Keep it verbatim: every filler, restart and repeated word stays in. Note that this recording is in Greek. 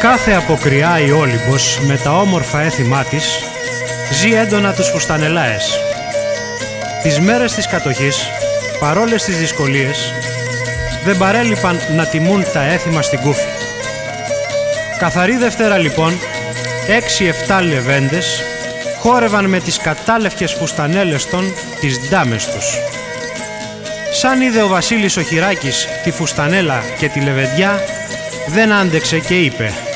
Κάθε αποκριά η Όλυμπος με τα όμορφα έθιμά της ζει έντονα τους φουστανελάες. Τις μέρες της κατοχής, παρόλες τις δυσκολίες, δεν παρέλειπαν να τιμούν τα έθιμα στην Κούφη. Καθαρή Δευτέρα λοιπόν, έξι-εφτά λεβέντες χόρευαν με τις κατάλευκες φουστανέλες των τις ντάμες τους. Σαν είδε ο Βασίλης ο Χειράκης τη φουστανέλα και τη λεβεντιά, δεν άντεξε και είπε: